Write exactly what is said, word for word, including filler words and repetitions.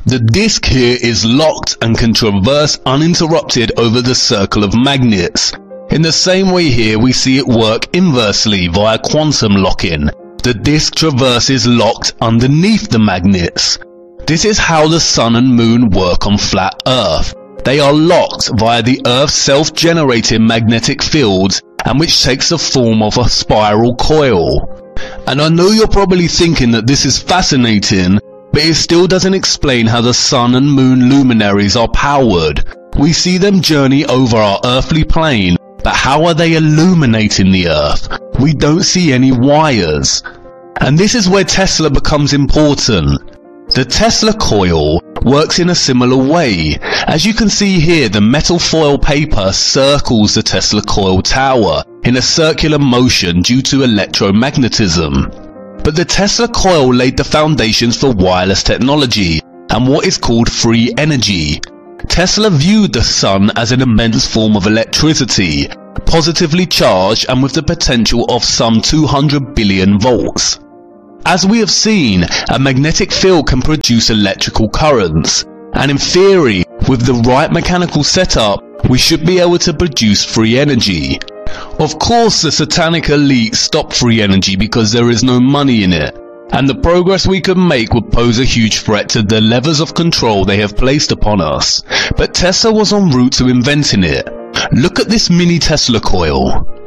The disc here is locked and can traverse uninterrupted over the circle of magnets. In the same way here we see it work inversely via quantum lock-in. The disc traverses locked underneath the magnets. This is how the Sun and Moon work on flat Earth. They are locked via the Earth's self-generating magnetic fields, and which takes the form of a spiral coil. And I know you're probably thinking that this is fascinating, but it still doesn't explain how the Sun and Moon luminaries are powered. We see them journey over our earthly plane, but how are they illuminating the Earth? We don't see any wires. And this is where Tesla becomes important. The Tesla coil works in a similar way. As you can see here, the metal foil paper circles the Tesla coil tower in a circular motion due to electromagnetism. But the Tesla coil laid the foundations for wireless technology and what is called free energy. Tesla viewed the sun as an immense form of electricity, positively charged and with the potential of some two hundred billion volts. As we have seen, a magnetic field can produce electrical currents, and in theory, with the right mechanical setup, we should be able to produce free energy. Of course, the satanic elite stopped free energy because there is no money in it, and the progress we could make would pose a huge threat to the levers of control they have placed upon us. But Tesla was en route to inventing it. Look at this mini Tesla coil.